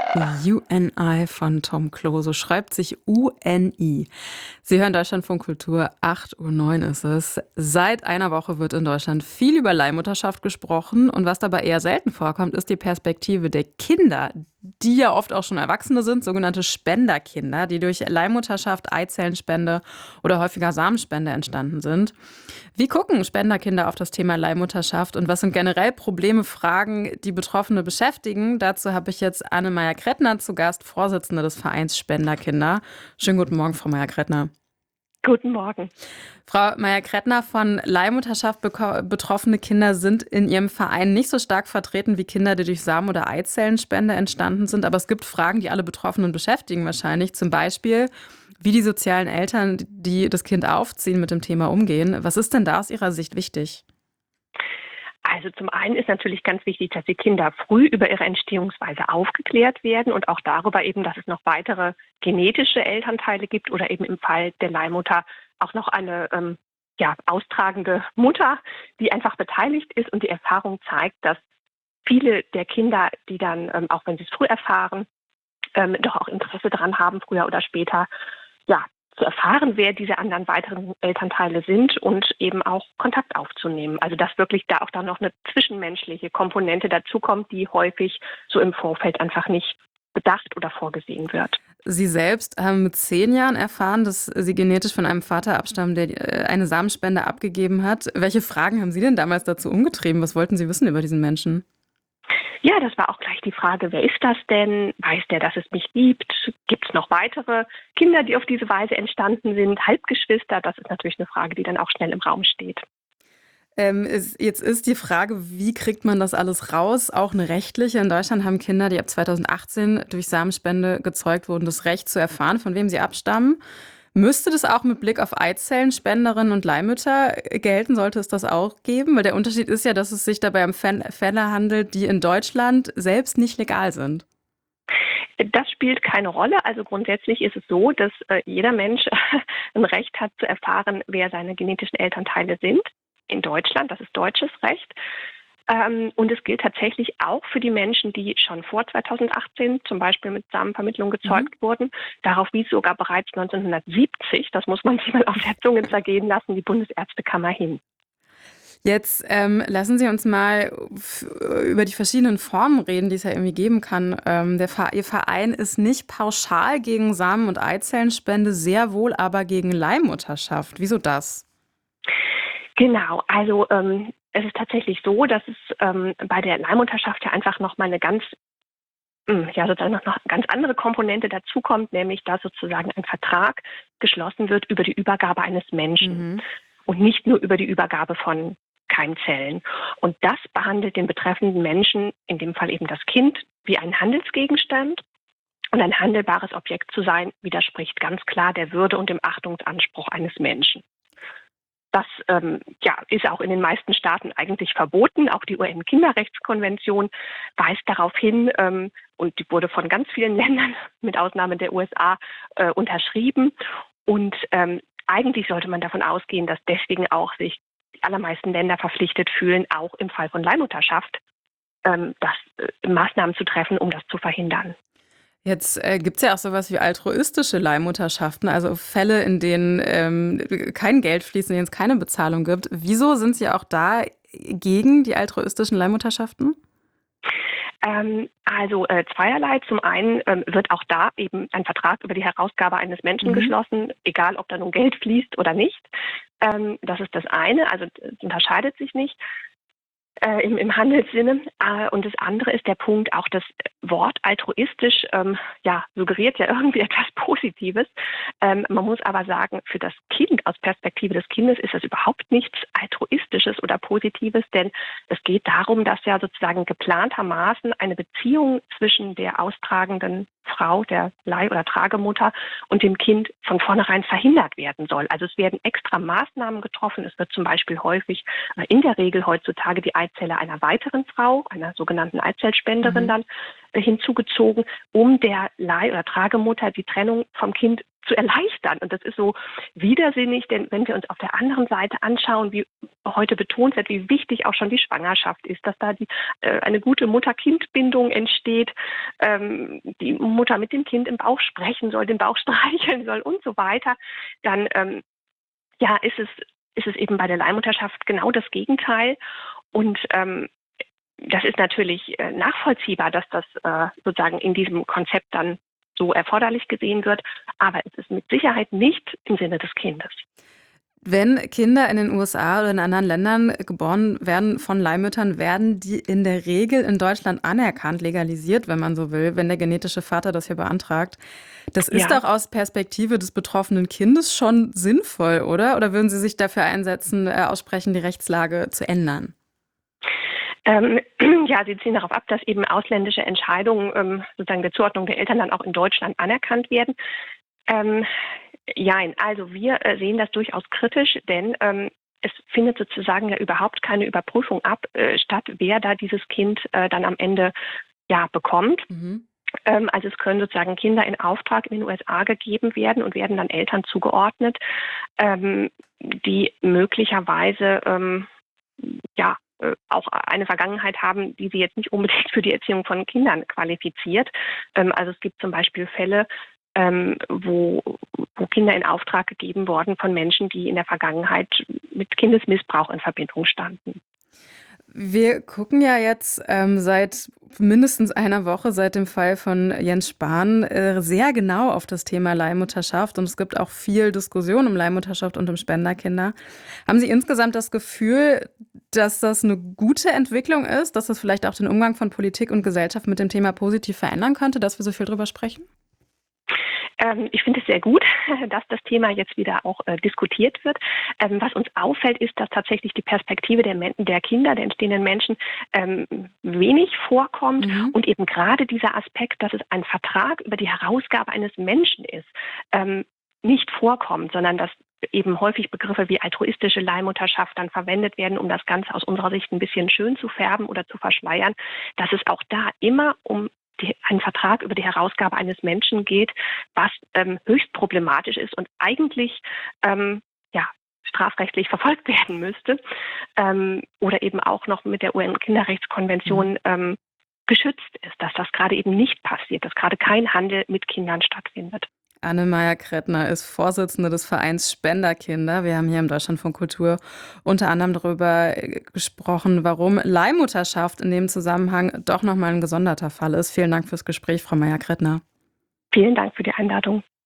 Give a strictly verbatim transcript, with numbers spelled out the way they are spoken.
U N I von Tom Klose schreibt sich U N I. Sie hören Deutschlandfunk Kultur, acht Uhr neun ist es. Seit einer Woche wird in Deutschland viel über Leihmutterschaft gesprochen und was dabei eher selten vorkommt, ist die Perspektive der Kinder, die ja oft auch schon Erwachsene sind, sogenannte Spenderkinder, die durch Leihmutterschaft, Eizellenspende oder häufiger Samenspende entstanden sind. Wie gucken Spenderkinder auf das Thema Leihmutterschaft und was sind generell Probleme, Fragen, die Betroffene beschäftigen? Dazu habe ich jetzt Anne Meyer-Krettner zu Gast, Vorsitzende des Vereins Spenderkinder. Schönen guten Morgen, Frau Meyer-Krettner. Guten Morgen. Frau Meyer-Krettner, von Leihmutterschaft beko- betroffene Kinder sind in Ihrem Verein nicht so stark vertreten wie Kinder, die durch Samen- oder Eizellenspende entstanden sind. Aber es gibt Fragen, die alle Betroffenen beschäftigen wahrscheinlich. Zum Beispiel, wie die sozialen Eltern, die das Kind aufziehen, mit dem Thema umgehen. Was ist denn da aus Ihrer Sicht wichtig? Also zum einen ist natürlich ganz wichtig, dass die Kinder früh über ihre Entstehungsweise aufgeklärt werden und auch darüber eben, dass es noch weitere genetische Elternteile gibt oder eben im Fall der Leihmutter auch noch eine ähm, ja, austragende Mutter, die einfach beteiligt ist. Und die Erfahrung zeigt, dass viele der Kinder, die dann, ähm, auch wenn sie es früh erfahren, ähm, doch auch Interesse daran haben, früher oder später, ja, zu erfahren, wer diese anderen weiteren Elternteile sind und eben auch Kontakt aufzunehmen. Also dass wirklich da auch dann noch eine zwischenmenschliche Komponente dazukommt, die häufig so im Vorfeld einfach nicht bedacht oder vorgesehen wird. Sie selbst haben mit zehn Jahren erfahren, dass Sie genetisch von einem Vater abstammen, der äh, eine Samenspende abgegeben hat. Welche Fragen haben Sie denn damals dazu umgetrieben? Was wollten Sie wissen über diesen Menschen? Ja, das war auch gleich die Frage, wer ist das denn? Weiß der, dass es mich gibt? Gibt es noch weitere Kinder, die auf diese Weise entstanden sind? Halbgeschwister? Das ist natürlich eine Frage, die dann auch schnell im Raum steht. Ähm, ist, jetzt ist die Frage, wie kriegt man das alles raus? Auch eine rechtliche. In Deutschland haben Kinder, die ab zweitausendachtzehn durch Samenspende gezeugt wurden, das Recht zu erfahren, von wem sie abstammen. Müsste das auch mit Blick auf Eizellen, Spenderinnen und Leihmütter gelten? Sollte es das auch geben? Weil der Unterschied ist ja, dass es sich dabei um Fälle handelt, die in Deutschland selbst nicht legal sind. Das spielt keine Rolle. Also grundsätzlich ist es so, dass äh, jeder Mensch ein Recht hat zu erfahren, wer seine genetischen Elternteile sind. In Deutschland, das ist deutsches Recht. Ähm, und es gilt tatsächlich auch für die Menschen, die schon vor zweitausendachtzehn zum Beispiel mit Samenvermittlung gezeugt Mhm. wurden. Darauf wies sogar bereits neunzehnhundertsiebzig, das muss man sich mal auf der Zunge zergehen lassen, die Bundesärztekammer hin. Jetzt ähm, lassen Sie uns mal f- über die verschiedenen Formen reden, die es ja irgendwie geben kann. Ähm, der Ver Ihr Verein ist nicht pauschal gegen Samen- und Eizellenspende, sehr wohl aber gegen Leihmutterschaft. Wieso das? Genau, also ähm, es ist tatsächlich so, dass es ähm, bei der Leihmutterschaft ja einfach nochmal eine ganz hm, ja, sozusagen noch eine ganz andere Komponente dazukommt, nämlich dass sozusagen ein Vertrag geschlossen wird über die Übergabe eines Menschen Mhm. und nicht nur über die Übergabe von Keimzellen. Und das behandelt den betreffenden Menschen, in dem Fall eben das Kind, wie einen Handelsgegenstand. Und ein handelbares Objekt zu sein, widerspricht ganz klar der Würde und dem Achtungsanspruch eines Menschen. Das ähm, ja, ist auch in den meisten Staaten eigentlich verboten. Auch die U N-Kinderrechtskonvention weist darauf hin, ähm, und die wurde von ganz vielen Ländern, mit Ausnahme der U S A, äh, unterschrieben. Und ähm, eigentlich sollte man davon ausgehen, dass deswegen auch sich die allermeisten Länder verpflichtet fühlen, auch im Fall von Leihmutterschaft ähm, das, äh, Maßnahmen zu treffen, um das zu verhindern. Jetzt äh, gibt es ja auch sowas wie altruistische Leihmutterschaften, also Fälle, in denen ähm, kein Geld fließt, in denen es keine Bezahlung gibt. Wieso sind Sie auch da gegen die altruistischen Leihmutterschaften? Ähm, also äh, zweierlei. Zum einen ähm, wird auch da eben ein Vertrag über die Herausgabe eines Menschen Mhm. geschlossen, egal ob da nun Geld fließt oder nicht. Ähm, das ist das eine, also es unterscheidet sich nicht äh, im, im Handelssinne. Äh, und das andere ist der Punkt, auch das Wort altruistisch ähm, ja, suggeriert ja irgendwie etwas Positives. Ähm, man muss aber sagen, für das Kind, aus Perspektive des Kindes, ist das überhaupt nichts Altruistisches oder Positives, denn es geht darum, dass ja sozusagen geplantermaßen eine Beziehung zwischen der austragenden Frau, der Leih- oder Tragemutter und dem Kind von vornherein verhindert werden soll. Also es werden extra Maßnahmen getroffen. Es wird zum Beispiel häufig, äh, in der Regel heutzutage die Eizelle einer weiteren Frau, einer sogenannten Eizellspenderin Mhm. dann äh, hinzugezogen, um der Leih- oder Tragemutter die Trennung vom Kind zu erleichtern. Und das ist so widersinnig, denn wenn wir uns auf der anderen Seite anschauen, wie heute betont wird, wie wichtig auch schon die Schwangerschaft ist, dass da die, äh, eine gute Mutter-Kind-Bindung entsteht, ähm, die Mutter mit dem Kind im Bauch sprechen soll, den Bauch streicheln soll und so weiter, dann ähm, ja, ist es, ist es eben bei der Leihmutterschaft genau das Gegenteil. Und ähm, das ist natürlich äh, nachvollziehbar, dass das äh, sozusagen in diesem Konzept dann so erforderlich gesehen wird, aber es ist mit Sicherheit nicht im Sinne des Kindes. Wenn Kinder in den U S A oder in anderen Ländern geboren werden von Leihmüttern, werden die in der Regel in Deutschland anerkannt, legalisiert, wenn man so will, wenn der genetische Vater das hier beantragt. Das ist Ja. doch aus Perspektive des betroffenen Kindes schon sinnvoll, oder? Oder würden Sie sich dafür einsetzen, äh, aussprechen, die Rechtslage zu ändern? Ähm, ja, Sie ziehen darauf ab, dass eben ausländische Entscheidungen ähm, sozusagen der Zuordnung der Eltern dann auch in Deutschland anerkannt werden. Ähm, Jein, also wir äh, sehen das durchaus kritisch, denn ähm, es findet sozusagen ja überhaupt keine Überprüfung ab, äh, statt, wer da dieses Kind äh, dann am Ende ja bekommt. Mhm. Ähm, also es können sozusagen Kinder in Auftrag in den U S A gegeben werden und werden dann Eltern zugeordnet, ähm, die möglicherweise ähm, ja äh, auch eine Vergangenheit haben, die sie jetzt nicht unbedingt für die Erziehung von Kindern qualifiziert. Ähm, also es gibt zum Beispiel Fälle, ähm, wo, wo Kinder in Auftrag gegeben wurden von Menschen, die in der Vergangenheit mit Kindesmissbrauch in Verbindung standen. Wir gucken ja jetzt ähm, seit mindestens einer Woche, seit dem Fall von Jens Spahn, äh, sehr genau auf das Thema Leihmutterschaft. Und es gibt auch viel Diskussion um Leihmutterschaft und um Spenderkinder. Haben Sie insgesamt das Gefühl, dass das eine gute Entwicklung ist, dass das vielleicht auch den Umgang von Politik und Gesellschaft mit dem Thema positiv verändern könnte, dass wir so viel drüber sprechen? Ähm, ich finde es sehr gut, dass das Thema jetzt wieder auch äh, diskutiert wird. Ähm, was uns auffällt, ist, dass tatsächlich die Perspektive der, Men der Kinder, der entstehenden Menschen ähm, wenig vorkommt Mhm. und eben gerade dieser Aspekt, dass es ein Vertrag über die Herausgabe eines Menschen ist, ähm, nicht vorkommt, sondern dass eben häufig Begriffe wie altruistische Leihmutterschaft dann verwendet werden, um das Ganze aus unserer Sicht ein bisschen schön zu färben oder zu verschleiern, dass es auch da immer um die, einen Vertrag über die Herausgabe eines Menschen geht, was ähm, höchst problematisch ist und eigentlich ähm, ja, strafrechtlich verfolgt werden müsste ähm, oder eben auch noch mit der U N-Kinderrechtskonvention Mhm. ähm, geschützt ist, dass das gerade eben nicht passiert, dass gerade kein Handel mit Kindern stattfindet. Anne-Maja Krettner ist Vorsitzende des Vereins Spenderkinder. Wir haben hier im Deutschlandfunk Kultur unter anderem darüber äh, gesprochen, warum Leihmutterschaft in dem Zusammenhang doch nochmal ein gesonderter Fall ist. Vielen Dank fürs Gespräch, Frau Maja Krettner. Vielen Dank für die Einladung.